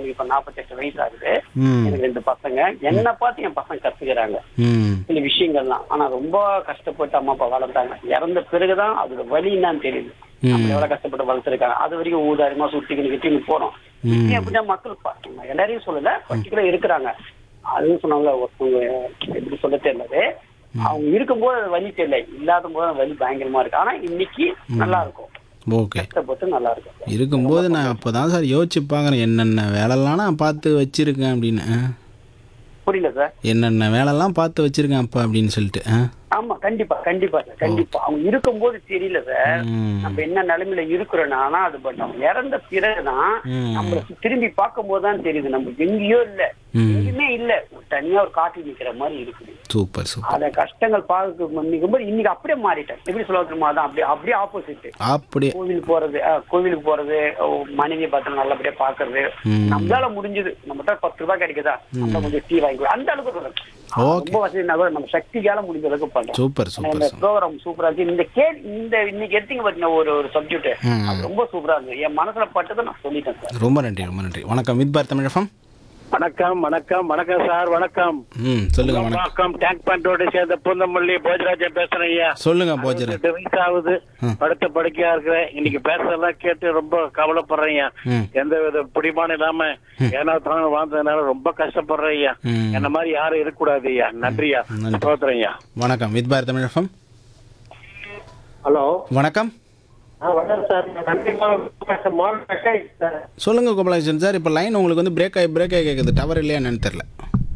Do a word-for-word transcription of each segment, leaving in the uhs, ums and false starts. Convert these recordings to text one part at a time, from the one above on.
எனக்கு இப்ப நாற்பத்தெட்டு வயசு ஆகுது. ம் எனக்கு ரெண்டு பசங்க. என்ன பார்த்து என் பசங்க கத்துக்கிறாங்க ம் சில விஷயங்கள்லாம். ஆனா ரொம்ப கஷ்டப்பட்டு அம்மா அப்பா வளர்த்தாங்க. இறந்த பிறகுதான் அதோட வலி என்னன்னு தெரியுது. நம்ம எவ்வளவு கஷ்டப்பட்டு வளர்த்துருக்காங்க. அது வரைக்கும் ஊதாரியமா சுத்திக்கிட்டு கிட்டின்னு போறோம். இப்படி அப்படின்னா மக்கள் பா- நான் எல்லாரையும் சொல்லல, பர்டிகுலர் இருக்கிறாங்க. அதுவும் சொன்னாங்க ஒருத்தவங்க, எப்படி சொல்ல தெரியல, அவங்க இருக்கும்போது அது வலி தெரியல, இல்லாத போது அந்த வலி பயங்கரமா இருக்கு. ஆனா இன்னைக்கு நல்லா இருக்கும், ஓகே. கஷ்டப்பட்டு நல்லா இருக்கும். இருக்கும்போது நான் அப்போ தான் சார் யோசிச்சு பார்க்குறேன், என்னென்ன வேலைலாம் நான் பார்த்து வச்சுருக்கேன் அப்படின்னு. ஆ. புரியல சார். என்னென்ன வேலைலாம் பார்த்து வச்சுருக்கேன் அப்போ அப்படின்னு சொல்லிட்டு. ஆ ஆமா, கண்டிப்பா கண்டிப்பா சார், கண்டிப்பா. அவங்க இருக்கும்போது தெரியல சார் ம் நம்ம என்ன நிலைமையில இருக்கிறோன்னா. ஆனா அது பட் அவங்க இறந்த பிறகுதான் ம் நம்மள திரும்பி பார்க்கும் போதுதான் தெரியுது நம்ம எங்கேயோ இல்ல, ம் எங்கேயுமே இல்ல, ஒரு தனியா ஒரு காட்டில் நிக்கிற மாதிரி இருக்குது. Super super. அத கஷ்டங்கள் பார்க்க நிக்கும்போது இன்னைக்கு அப்படியே மாறிட்டேன். எப்படி சொல்ல தெரியுமா, அதான் அப்படியே அப்படியே ஆப்போசிட். அப்படியே. கோவிலுக்கு போறது, அஹ், கோவிலுக்கு போறது, அஹ், மனைவியை பார்த்து நல்லபடியா பாக்குறது. ம் நம்மளால முடிஞ்சது, நம்மகிட்ட பத்து ரூபாய் கிடைக்குதா, நம்ம கொஞ்சம் டீ வாங்கிக்கலாம், அந்த அளவுக்கு சொல்றேன். ஓகே. ரொம்ப வசதினா கூட நம்ம சக்திக்கால முடிஞ்ச அளவுக்கு பண்றோம். சூப்பர் இந்த சூப்பர் சூப்பர். ப்ரோக்ராம் சூப்பரா இருக்கு. இந்த கே இந்த இன்னைக்கு எடுத்தீங்க பாத்தீங்க ஒரு ஒரு சப்ஜெக்ட், ம் அது ரொம்ப சூப்பரா இருக்கு. என் மனசுல பட்டதை நான் சொல்லிட்டேன் சார். ரொம்ப நன்றி ரொம்ப நன்றி. வணக்கம் வித் பார் தமிழ் எஃப்எம். வணக்கம் வணக்கம் வணக்கம் சார். வணக்கம். ம் சொல்லுங்க. வணக்கம் வணக்கம். டேங்க் பண்டோட சேர்ந்த பூந்தமல்லி போஜராஜன் பேசுறேன் ஐயா. சொல்லுங்க போஜரா. அறுபத்தெட்டு வயசு ஆகுது, ம். படுத்த படுக்கையா இருக்கிறேன். இன்னைக்கு பேசுறதெல்லாம் கேட்டு ரொம்ப கவலைப்படுறேன் ஐயா. ம் எந்த வித பிடிமானம் இல்லாம ஏன்னா தான் வாழ்ந்ததுனால ரொம்ப கஷ்டப்படுறேன் ஐயா. ம் என்ன மாதிரி யாரும் இருக்கக்கூடாது ஐயா. நன்றியா, நன்றி. சோதரன் ஐயா. வணக்கம் with bar Tamil FM. Hello, வணக்கம் வணக்கம் சார். கண்டிப்பா சொல்லுங்க கோபாலகிருஷ்ணன் சார். இப்போ லைன் உங்களுக்கு வந்து பிரேக் ஆகி பிரேக் ஆகி கேட்குது, டவர் இல்லையா என்னன்னு தெரில.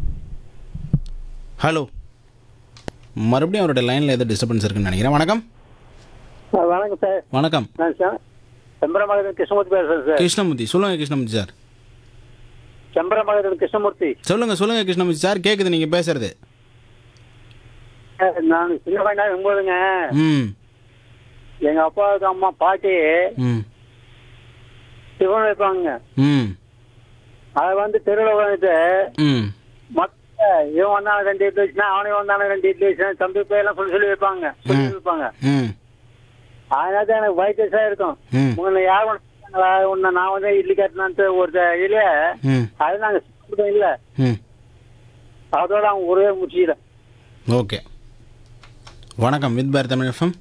ஹலோ, மறுபடியும் அவருடைய லைனில் ஏதோ டிஸ்டர்பன்ஸ் இருக்குன்னு நினைக்கிறேன். வணக்கம். வணக்கம் சார். வணக்கம். நான் செம்பரமகன் கிருஷ்ணமூர்த்தி பேசுறேன் சார். கிருஷ்ணமூர்த்தி சொல்லுங்க. கிருஷ்ணமூர்த்தி சார் செம்பரமகன் கிருஷ்ணமூர்த்தி. சொல்லுங்க சொல்லுங்க கிருஷ்ணமூர்த்தி சார், கேட்குது நீங்கள் பேசுறது. நான் சின்ன பையனா இருக்கும்போதுங்க, ம் எங்க அப்பாவுக்கு அம்மா பாட்டி ம் சிவன் வைப்பாங்க. ம் அதை வந்து தெருவில் வந்துட்டு ம் மொத்த இவன் வந்தான ரெண்டு இட்லி வச்சுனா, அவனையும் வந்தான ரெண்டு இட்லி வச்சுனா, தம்பி பேரெல்லாம் சொல்லி சொல்லி வைப்பாங்க, சொல்லி வைப்பாங்க. ம் அதனால தான் எனக்கு வயிற்றுசா இருக்கும். ம் உங்களை யார் ஒன்றா உன்னை நான் வந்து இட்லி கட்டினான்ட்டு ஒரு இதுல ம் அது நாங்கள் சாப்பிட்டோம் இல்லை, ம் அதோட அவங்க ஒரே முடிச்சிக்கிறேன். ஓகே. வணக்கம் with bar Tamil FM.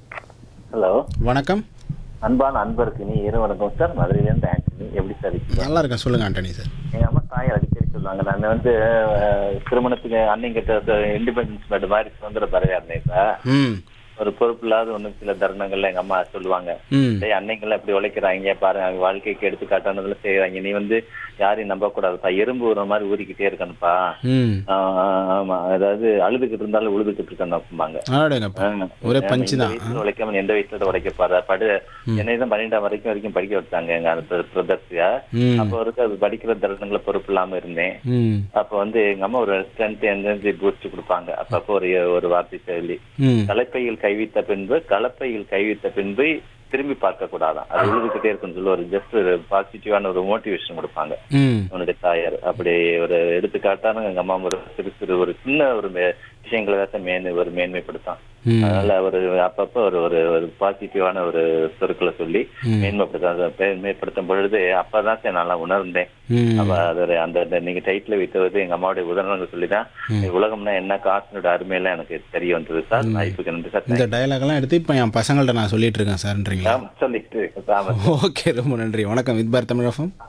Hello, வணக்கம். அன்பான அன்பருக்கு நீ இரு வணக்கம் சார். மதுரையிலேருந்து ஆண்டனி. எப்படி சார் இருக்கீங்க? நல்லா இருக்கேன். சொல்லுங்க ஆண்டனி சார். எங்க அம்மா தாய் அடிக்கடி சொல்லுவாங்க, நான் வந்து அஹ், திருமணத்துக்கு அன்னைங்கிட்ட இண்டிபெண்டன்ஸ் மேட் மாதிரி சுதந்திர பறவையா இருந்தேன் சார். ம் ஒரு பொறுப்பு இல்லாத ஒண்ணு சில தருணங்கள்ல எங்க அம்மா சொல்லுவாங்க, ம் டேய் அன்னைங்கெல்லாம் இப்படி உழைக்கிறாங்க பாருங்க, அவங்க வாழ்க்கைக்கு எடுத்துக்காட்டானதுல செய்யறாங்க, நீ வந்து யாரையும் நம்ப கூடாதுப்பா, எறும்பு ஒரு மாதிரி ஊறிக்கிட்டே இருக்கணும்ப்பா. ம் ஆஹ் ஆமா, அதாவது அழுதுகிட்டு இருந்தாலும் உழுதுகிட்டு இருக்கணும்பாங்க. ஆடேங்கப்பா, ஒரே பஞ்சு தான். வயசுல உழைக்காம எந்த வயசுல உழைக்க பாரு படு. என்னை தான் பன்னெண்டாம் வரைக்கும் வரைக்கும் படிக்க வச்சாங்க எங்க பிரதர்ஸியா. ம் அப்ப வரைக்கும் அது படிக்கிற தருணங்களை பொறுப்பு இல்லாம இருந்தேன். ம் அப்ப வந்து எங்க அம்மா ஒரு ஸ்ட்ரென்த் எனர்ஜி பூஸ்ட் கொடுப்பாங்க. அப்பப்போ ஒரு ஒரு வார்த்தை சொல்லி, ம் கலப்பையில் கைவித்த பின்பு கலப்பையில் கைவித்த பின்பு திரும்பி பார்க்க கூடாதான், அது உழுதுகிட்டே இருக்குன்னு சொல்லி ஒரு ஜஸ்ட் ஒரு பாசிட்டிவான ஒரு மோட்டிவேஷன் கொடுப்பாங்க ம் உன்னுடைய தாயார். அப்படி ஒரு எடுத்துக்காட்டான எங்க அம்மா ஒரு சிறு சிறு ஒரு சின்ன ஒரு மே- விஷயங்களை தான் மேன் ஒரு மேன்மைப்படுத்தான். ம் அதனால ஒரு அப்பப்ப ஒரு ஒரு ஒரு பாசிட்டிவான ஒரு சொற்களை சொல்லி மேன்மைப்படுத்த மேம்படுத்தும் பொழுது அப்பதான் சார் நல்லா உணர்ந்தேன். ம் அப்ப அது ஒரு அந்த அந்த நீங்க டைட்டில் வைத்தது எங்க அம்மாவுடைய உதாரணங்கள் சொல்லிதான் உலகம்னா என்ன, காசுனோட அருமையெல்லாம் எனக்கு தெரிய வந்தது சார். வாய்ப்புக்கு நன்றி சார். இந்த டயலாக்லாம் எடுத்து இப்போ என் பசங்கள்ட்ட நான் சொல்லிட்டு இருக்கேன் சார்ன்றீங்களா? ஆமா, சொல்லிட்டு ஆமா. ஓகே, ரொம்ப நன்றி. வணக்கம் வித் பார் தமிழ் எஃப்எம்.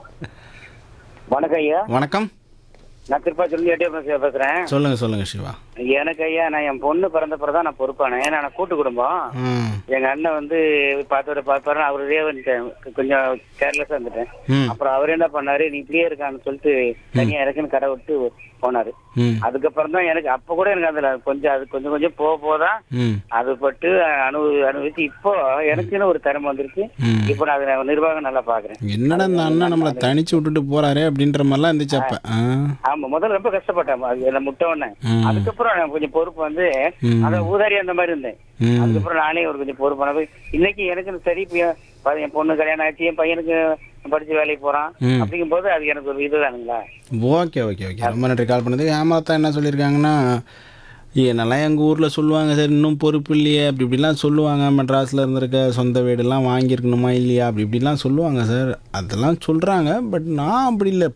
வணக்கம் ஐயா. வணக்கம். நான் திருப்பாச்சூர்ல ஏடிஎம் பேசுறேன். சொல்லுங்க சொல்லுங்க சிவா. எனக்கு ஐயா, நான் என் பொண்ணு பிறந்த பிறதான் நான் பொறுப்பானேன். ஏன்னா நான் கூட்டு குடும்பம். ம் எங்க அண்ணன் வந்து பார்த்தோட பார்ப்பாரு, அவரு வந்துட்டேன், கொஞ்சம் கேர்லெஸ்ஸா இருந்துட்டேன். ம் அப்புறம் அவர் என்ன பண்ணாரு, நீ இப்படியே இருக்கான்னு சொல்லிட்டு தனியா இருக்குன்னு கடை விட்டு போனாரு. ம் அதுக்கப்புறம் தான் எனக்கு அப்ப கூட எனக்கு அதுல கொஞ்சம் அது கொஞ்சம் கொஞ்சம் போக போதான் ம் அது பட்டு அனு அனுபவிச்சு இப்போ எனக்குன்னு ஒரு திறமை வந்திருக்கு. ம் இப்போ நான் அதை நிர்வாகம் நல்லா பாக்குறேன். என்னடா இந்த அண்ணன் நம்மளை தனிச்சு விட்டுட்டு போறாரே அப்படின்ற மாதிரிலாம் இருந்துச்சு அப்ப. ஆ ஆமா, முதல்ல ரொம்ப கஷ்டப்பட்டேன் அது என்ன முட்டை உடனே. ம் அதுக்கப்புறம் நான் கொஞ்சம் பொறுப்பு வந்து ம் அத ஊதாரி அந்த மாதிரி இருந்தேன். ம் அதுக்கப்புறம் நானே ஒரு கொஞ்சம் பொறுப்பான போய் இன்னைக்கு எனக்கு சரி, இப்ப பாரு, என் பொண்ணு கல்யாணம் ஆச்சு, என் பையனுக்கு படிச்சு வேலைக்கு போறான். ம். அப்படிங்கும் போது அது எனக்கு ஒரு இதுதானுங்களா. ஓகே ஓகே ஓகே ரொம்ப நன்றி கால் பண்ணது. ஏமாத்தா என்ன சொல்லியிருக்காங்கன்னா, என்னெல்லாம் எங்கள் ஊரில் சொல்லுவாங்க சார், இன்னும் பொறுப்பு இல்லையே அப்படி இப்படிலாம் சொல்லுவாங்க, மெட்ராஸில் இருந்திருக்க சொந்த வீடெல்லாம் வாங்கியிருக்கணுமா இல்லையா அப்படி இப்படிலாம் சொல்லுவாங்க சார், அதெல்லாம் சொல்கிறாங்க. பட் நான் அப்படி இல்லை,